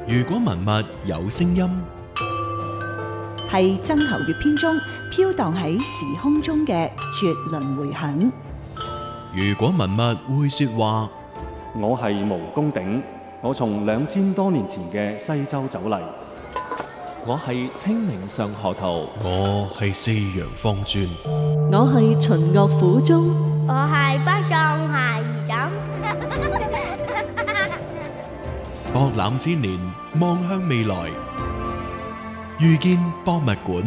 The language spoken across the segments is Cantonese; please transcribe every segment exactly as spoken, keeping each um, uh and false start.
如果文物有聲音， 係曾侯乙編中飄蕩喺時空中嘅絕倫迴響。 如果文物會說話， 我係毛公鼎，我從兩千多年前嘅西周走嚟。 我係清明上河圖， 我係四陽方尊， 我係秦樂府中， 我係北宋孩兒枕。 博覽千年，望向未來，遇見博物館。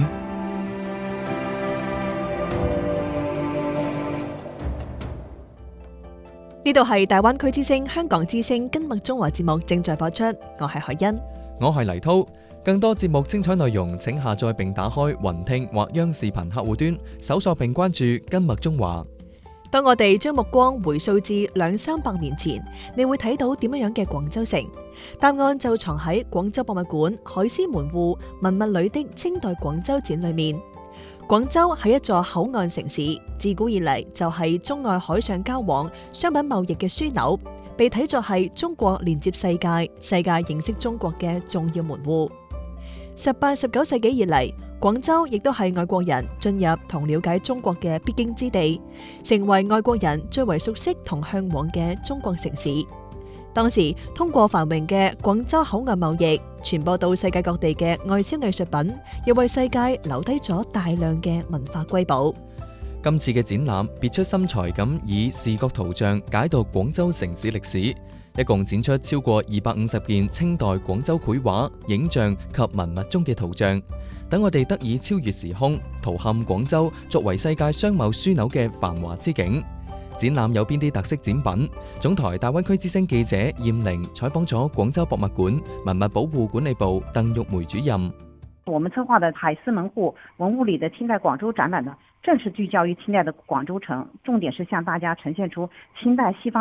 呢度係大灣區之聲、香港之聲今麥中華節目正在播出，我係海欣， 我係黎濤。更多節目精彩內容，請下載並打開雲聽或央視頻客戶端，搜索並關注今麥中華。 當我哋將目光回溯至兩三百年前，你會睇到點樣樣嘅廣州城？答案就藏喺廣州博物館海獅門戶文物裏的清代廣州展裏面。廣州係一座口岸城市，自古以嚟就係中外海上交往、商品貿易嘅樞紐，被睇作係中國連接世界、世界認識中國嘅重要門戶。十八、十九世紀以嚟，廣州亦都係外國人進入同了解中國嘅必經之地，成為外國人最為熟悉同向往嘅中國城市。當時通過繁榮嘅廣州口岸貿易，傳播到世界各地嘅外銷藝術品，又為世界留低咗大量嘅文化瑰寶。 今次嘅展覽別出心裁咁以視覺圖像解讀廣州城市歷史，一共展出超過二百五十件清代廣州繪畫、影像及文物中嘅圖像，等我哋得以超越時空，圖瞰廣州作為世界商貿樞紐嘅繁華之景。展覽有邊啲特色展品？總台大灣區之聲記者艷玲採訪咗廣州博物館文物保護管理部鄧玉梅主任。 我們策劃的海獅門戶文物裏的清代廣州展覽呢，正是聚焦於清代的廣州城，重點是向大家呈現出清代西方